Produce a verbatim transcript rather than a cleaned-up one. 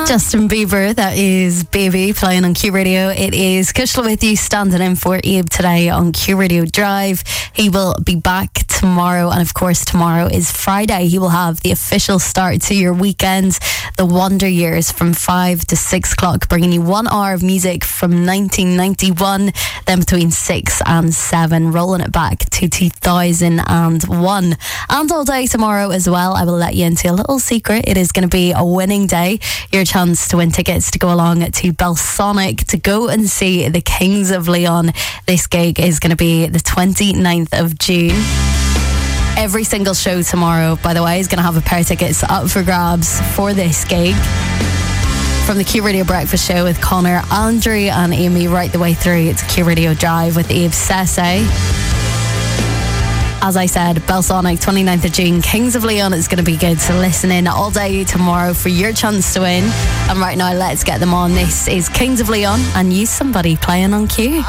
Justin Bieber, that is Baby, playing on Q Radio. It is Kushla with you, standing in for Abe today on Q Radio Drive. He will be back tomorrow, and of course tomorrow is Friday. He will have the official start to your weekend, the Wonder Years, from five to six o'clock, bringing you one hour of music from nineteen ninety-one, then between six and seven, rolling it back to two thousand one. And all day tomorrow as well, I will let you into a little secret. It is going to be a winning day. Your chance to win tickets to go along to Belsonic to go and see the Kings of Leon. This gig is going to be the twenty-ninth of June. Every single show tomorrow, by the way, is going to have a pair of tickets up for grabs for this gig. From the Q Radio Breakfast Show with Connor, Andrew and Amy, right the way through to Q Radio Drive with Abe Sese. As I said, Belsonic, twenty-ninth of June, Kings of Leon. Is going to be good to listen in all day tomorrow for your chance to win. And right now, let's get them on. This is Kings of Leon and Use Somebody, playing on Q.